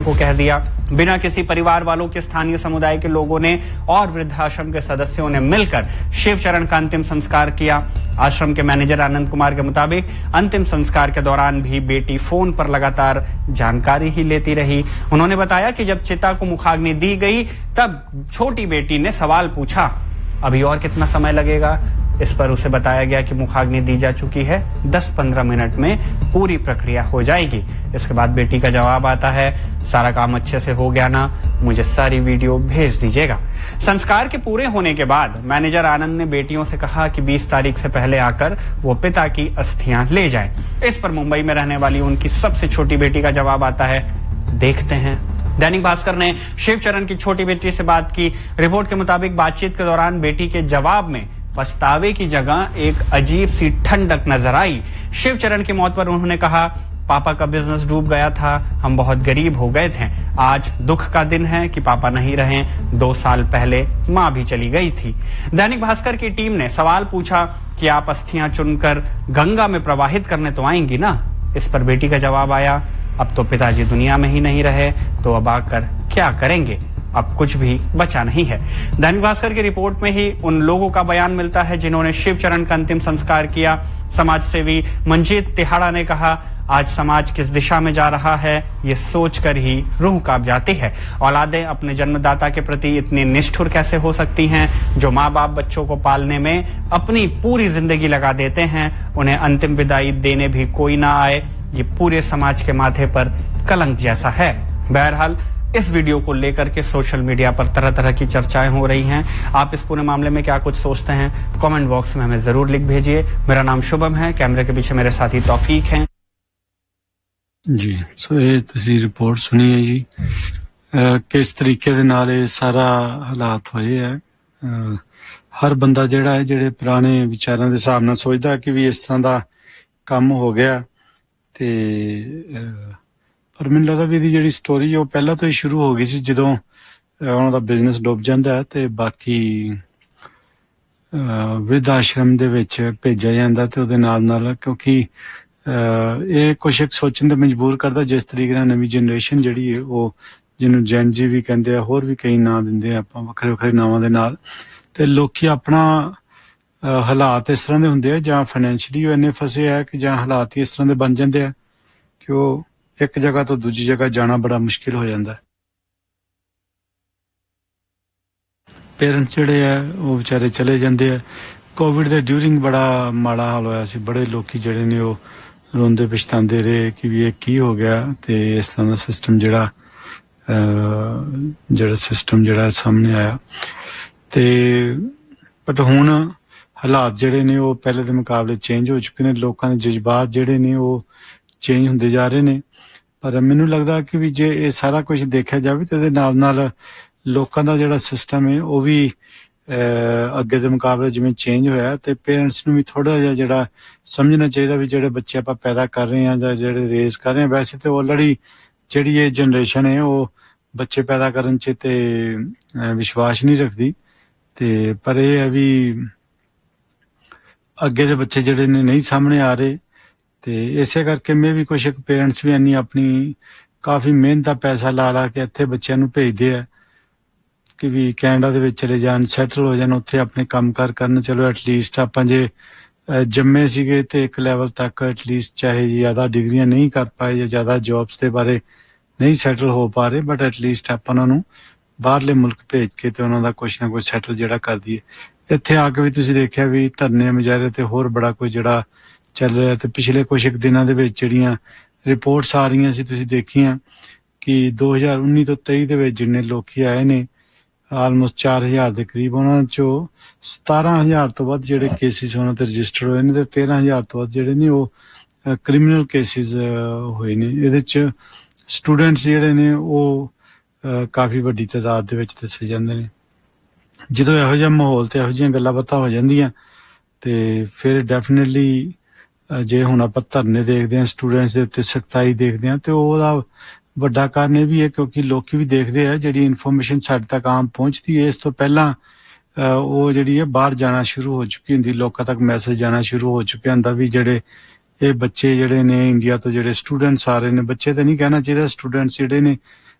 को कह दिया। बिना किसी परिवार वालों के स्थानीय समुदाय के लोगों ने और वृद्धाश्रम के सदस्यों ने मिलकर शिवचरण का अंतिम संस्कार किया। आश्रम के मैनेजर आनंद कुमार के मुताबिक अंतिम संस्कार के दौरान भी बेटी फोन पर लगातार जानकारी ही लेती रही। उन्होंने बताया कि जब चिता को मुखाग्नि दी गई तब छोटी बेटी ने सवाल पूछा, अभी और कितना समय लगेगा? इस पर उसे बताया गया कि मुखाग्नि दी जा चुकी है, 10-15 मिनट में पूरी प्रक्रिया हो जाएगी। इसके बाद बेटी का जवाब आता है, सारा काम अच्छे से हो गया ना, मुझे सारी वीडियो भेज दीजिएगा। संस्कार के पूरे होने के बाद मैनेजर आनंद ने बेटियों से कहा कि 20 तारीख से पहले आकर वो पिता की अस्थियां ले जाएं। इस पर मुंबई में रहने वाली उनकी सबसे छोटी बेटी का जवाब आता है, देखते हैं। दैनिक भास्कर ने शिवचरण की छोटी बेटी से बात की। रिपोर्ट के मुताबिक बातचीत के दौरान बेटी के जवाब में पछतावे की जगह एक अजीब सी ठंडक नजर आई। शिवचरण की मौत पर उन्होंने कहा, पापा का बिजनेस डूब गया था, हम बहुत गरीब हो गए थे। आज दुख का दिन है कि पापा नहीं रहे। 2 साल पहले माँ भी चली गई थी। दैनिक भास्कर की टीम ने सवाल पूछा कि आप अस्थियां चुनकर गंगा में प्रवाहित करने तो आएंगी ना? इस पर बेटी का जवाब आया, अब तो पिताजी दुनिया में ही नहीं रहे, तो अब आकर क्या करेंगे? अब कुछ भी बचा नहीं है। दैनिक भास्कर की रिपोर्ट में ही उन लोगों का बयान मिलता है जिन्होंने शिवचरण का अंतिम संस्कार किया। समाज सेवी मंजीत तिहाड़ा ने कहा, आज समाज किस दिशा में जा रहा है ये सोचकर ही रूह कांप जाती है। औलादें अपने जन्मदाता के प्रति इतनी निष्ठुर कैसे हो सकती हैं? जो माँ बाप बच्चों को पालने में अपनी पूरी जिंदगी लगा देते हैं, उन्हें अंतिम विदाई देने भी कोई ना आए, ये पूरे समाज के माथे पर कलंक जैसा है। बहरहाल इस वीडियो को लेकर के सोशल मीडिया पर तरह तरह की चर्चाएं हो रही हैं। आप इस पूरे मामले में क्या कुछ सोचते हैं? कमेंट बॉक्स में हमें जरूर लिख भेजिए। मेरा नाम शुभम है, कैमरे के पीछे मेरे साथी तौफीक हैं। जी, सो ये तुसी रिपोर्ट सुनी है जी, किस तरीके दे नाल ये सारा हालात होए है। हर बंदा जिहड़ा है, जिहड़े पुराने विचारां दे हिसाब नाल सोचदा कि भी इस तरह दा काम हो गया, ते पर मैनूं लगदा भी इहदी जिहड़ी स्टोरी ਉਹ ਪਹਿਲਾਂ ਤੋਂ ਹੀ ਸ਼ੁਰੂ ਹੋ ਗਈ ਸੀ। ਜਦੋਂ ਉਹਨਾਂ ਦਾ ਬਿਜ਼ਨਸ ਡੁੱਬ ਜਾਂਦਾ ਹੈ ਤੇ ਬਾਕੀ ਵਿਰਧ ਆਸ਼ਰਮ ਦੇ ਵਿੱਚ ਭੇਜਿਆ ਜਾਂਦਾ ਤੇ ਉਹਦੇ ਨਾਲ ਨਾਲ, ਕਿਉਂਕਿ ਇਹ ਕੁਛ ਇੱਕ ਸੋਚਣ ਤੇ ਮਜਬੂਰ ਕਰਦਾ ਜਿਸ ਤਰੀਕੇ ਨਾਲ ਨਵੀਂ ਜਨਰੇਸ਼ਨ ਜਿਹੜੀ ਹੈ, ਉਹ ਜਿਹਨੂੰ ਜੈਨ ਜੀ ਵੀ ਕਹਿੰਦੇ ਆ, ਹੋਰ ਵੀ ਕਈ ਨਾਂ ਦਿੰਦੇ ਆ ਆਪਾਂ ਵੱਖਰੇ ਵੱਖਰੇ ਨਾਵਾਂ ਦੇ ਨਾਲ, ਤੇ ਲੋਕੀ ਆਪਣਾ ਹਾਲਾਤ ਇਸ ਤਰ੍ਹਾਂ ਦੇ ਹੁੰਦੇ ਆ, ਜਾਂ ਫਾਈਨੈਂਸ਼ੀਅਲੀ ਉਹ ਇੰਨੇ ਫਸੇ ਆ ਕਿ ਜਾਂ ਹਾਲਾਤ ਹੀ ਇਸ ਤਰ੍ਹਾਂ ਦੇ ਬਣ ਜਾਂਦੇ ਆ ਕਿ ਉਹ ਇੱਕ ਜਗ੍ਹਾ ਤੋਂ ਦੂਜੀ ਜਗ੍ਹਾ ਜਾਣਾ ਬੜਾ ਮੁਸ਼ਕਿਲ ਹੋ ਜਾਂਦਾ। ਪੇਰੈਂਟਸ ਜਿਹੜੇ ਆ ਉਹ ਵਿਚਾਰੇ ਚਲੇ ਜਾਂਦੇ ਆ। ਕੋਵਿਡ ਦੇ ਡਿਊਰਿੰਗ ਬੜਾ ਮਾੜਾ ਹਾਲ ਹੋਇਆ ਸੀ। ਬੜੇ ਲੋਕੀ ਜਿਹੜੇ ਨੇ ਉਹ ਰੋਂਦੇ ਪਛਤਾਉਂਦੇ ਰਹੇ ਕਿ ਵੀ ਇਹ ਕੀ ਹੋ ਗਿਆ, ਤੇ ਇਸ ਤਰ੍ਹਾਂ ਦਾ ਸਿਸਟਮ ਜਿਹੜਾ ਸਾਹਮਣੇ ਆਇਆ। ਤੇ ਬਟ ਹੁਣ ਹਾਲਾਤ ਜਿਹੜੇ ਨੇ ਉਹ ਪਹਿਲੇ ਦੇ ਮੁਕਾਬਲੇ ਚੇਂਜ ਹੋ ਚੁੱਕੇ ਨੇ। ਲੋਕਾਂ ਦੇ ਜਜ਼ਬਾਤ ਜਿਹੜੇ ਨੇ ਉਹ ਚੇਂਜ ਹੁੰਦੇ ਜਾ ਰਹੇ ਨੇ। ਪਰ ਮੈਨੂੰ ਲੱਗਦਾ ਕਿ ਵੀ ਜੇ ਇਹ ਸਾਰਾ ਕੁਝ ਦੇਖਿਆ ਜਾਵੇ ਤੇ ਇਹਦੇ ਨਾਲ ਨਾਲ ਲੋਕਾਂ ਦਾ ਜਿਹੜਾ ਸਿਸਟਮ ਹੈ ਉਹ ਵੀ ਅੱਗੇ ਦੇ ਮੁਕਾਬਲੇ ਜਿਵੇਂ ਚੇਂਜ ਹੋਇਆ, ਤੇ ਪੇਰੈਂਟਸ ਨੂੰ ਵੀ ਥੋੜਾ ਜਿਹਾ ਜਿਹੜਾ ਸਮਝਣਾ ਚਾਹੀਦਾ ਵੀ ਜਿਹੜੇ ਬੱਚੇ ਆਪਾਂ ਪੈਦਾ ਕਰ ਰਹੇ ਹਾਂ ਜਾਂ ਜਿਹੜੇ ਰੇਜ਼ ਕਰ ਰਹੇ ਹਾਂ, ਵੈਸੇ ਤੇ ਆਲਰੇਡੀ ਜਿਹੜੀ ਇਹ ਜਨਰੇਸ਼ਨ ਹੈ ਉਹ ਬੱਚੇ ਪੈਦਾ ਕਰਨ 'ਚ ਤੇ ਵਿਸ਼ਵਾਸ ਨਹੀਂ ਰੱਖਦੀ। ਤੇ ਪਰ ਇਹ ਹੈ ਵੀ ਅੱਗੇ ਦੇ ਬੱਚੇ ਜਿਹੜੇ ਨੇ ਨਹੀਂ ਸਾਹਮਣੇ ਆ ਰਹੇ, ਤੇ ਇਸੇ ਕਰਕੇ ਮੈਂ ਵੀ ਕੁਛ ਪੇਰੈਂਟਸ ਵੀ ਇੰਨੀ ਆਪਣੀ ਕਾਫੀ ਮਿਹਨਤ ਦਾ ਪੈਸਾ ਲਾ ਕੇ ਇੱਥੇ ਬੱਚਿਆਂ ਨੂੰ ਭੇਜਦੇ ਆ ਕਿ ਵੀ ਕੈਨੇਡਾ ਦੇ ਵਿੱਚ ਚਲੇ ਜਾਣ, ਸੈਟਲ ਹੋ ਜਾਣ, ਉੱਥੇ ਆਪਣੇ ਕੰਮ ਕਾਰ ਕਰਨ। ਚਲੋ ਐਟਲੀਸਟ ਆਪਾਂ ਜੇ ਜੰਮੇ ਸੀਗੇ ਤੇ ਇੱਕ ਲੈਵਲ ਤੱਕ ਐਟਲੀਸਟ, ਚਾਹੇ ਜ਼ਿਆਦਾ ਡਿਗਰੀਆਂ ਨਹੀਂ ਕਰ ਪਾਏ ਜਾਂ ਜ਼ਿਆਦਾ ਜੌਬਸ ਦੇ ਬਾਰੇ ਨਹੀਂ ਸੈਟਲ ਹੋ ਪਾ ਰਹੇ, ਬਟ ਐਟਲੀਸਟ ਆਪਾਂ ਉਹਨਾਂ ਨੂੰ ਬਾਹਰਲੇ ਮੁਲਕ ਭੇਜ ਕੇ ਤੇ ਉਹਨਾਂ ਦਾ ਕੁਛ ਨਾ ਕੁਛ ਸੈਟਲ ਜਿਹੜਾ ਕਰ ਦਈਏ। ਇੱਥੇ ਆ ਕੇ ਵੀ ਤੁਸੀਂ ਦੇਖਿਆ ਵੀ ਧਰਨੇ ਮੁਜ਼ਾਹਰੇ ਤੇ ਹੋਰ ਬੜਾ ਕੁਝ ਜਿਹੜਾ ਚੱਲ ਰਿਹਾ। ਤੇ ਪਿਛਲੇ ਕੁਛ ਇੱਕ ਦਿਨਾਂ ਦੇ ਵਿੱਚ ਜਿਹੜੀਆਂ ਰਿਪੋਰਟਸ ਆ ਰਹੀਆਂ ਸੀ, ਤੁਸੀਂ ਦੇਖੀਆਂ ਕਿ 2019 ਤੋਂ 23 ਦੇ ਵਿੱਚ ਜਿੰਨੇ ਲੋਕੀ ਆਏ ਨੇ, ਆਲਮੋਸਟ 4000 ਦੇ ਕਰੀਬ, ਉਹਨਾਂ ਚੋਂ 17000 ਤੋਂ ਵੱਧ ਜਿਹੜੇ ਕੇਸਿਸ ਉਹਨਾਂ ਤੇ ਰਜਿਸਟਰ ਹੋਏ ਨੇ, ਤੇ 13000 ਤੋਂ ਵੱਧ ਜਿਹੜੇ ਨੇ ਉਹ ਕ੍ਰਿਮੀਨਲ ਕੇਸਿਸ ਹੋਏ ਨੇ। ਇਹਦੇ 'ਚ ਸਟੂਡੈਂਟਸ ਜਿਹੜੇ ਨੇ ਉਹ ਕਾਫੀ ਵੱਡੀ ਤਾਦਾਦ ਦੇ ਵਿੱਚ ਦੱਸੇ ਜਾਂਦੇ ਨੇ। ਜਦੋਂ ਇਹੋ ਜਿਹਾ ਮਾਹੌਲ ਤੇ ਇਹੋ ਜਿਹੀਆਂ ਗੱਲਾਂ ਬਾਤਾਂ ਹੋ ਜਾਂਦੀਆਂ, ਤੇ ਫਿਰ ਡੈਫੀਨੇਟਲੀ ਜੇ ਹੁਣ ਆਪਾਂ ਧਰਨੇ ਦੇਖਦੇ ਹਾਂ, ਸਟੂਡੈਂਟਸ ਦੇ ਉੱਤੇ ਸਖਤਾਈ ਦੇਖਦੇ ਹਾਂ, ਤੇ ਉਹਦਾ ਵੱਡਾ ਕਾਰਨ ਇਹ ਵੀ ਹੈ ਕਿਉਂਕਿ ਲੋਕੀ ਵੀ ਦੇਖਦੇ ਆ ਜਿਹੜੀ ਇਨਫੋਰਮੇਸ਼ਨ ਸਾਡੇ ਤੱਕ ਆਮ ਪਹੁੰਚਦੀ ਹੈ, ਇਸ ਤੋਂ ਪਹਿਲਾਂ ਉਹ ਜਿਹੜੀ ਹੈ ਬਾਹਰ ਜਾਣਾ ਸ਼ੁਰੂ ਹੋ ਚੁੱਕੀ ਹੁੰਦੀ, ਲੋਕਾਂ ਤੱਕ ਮੈਸੇਜ ਜਾਣਾ ਸ਼ੁਰੂ ਹੋ ਚੁੱਕਿਆ ਹੁੰਦਾ ਵੀ ਜਿਹੜੇ ਇਹ ਬੱਚੇ ਜਿਹੜੇ ਨੇ ਇੰਡੀਆ ਤੋਂ ਜਿਹੜੇ ਸਟੂਡੈਂਟਸ ਆ ਰਹੇ ਨੇ, ਬੱਚੇ ਤਾਂ ਨਹੀਂ ਕਹਿਣਾ ਚਾਹੀਦਾ, ਸਟੂਡੈਂਟਸ ਜਿਹੜੇ ਨੇ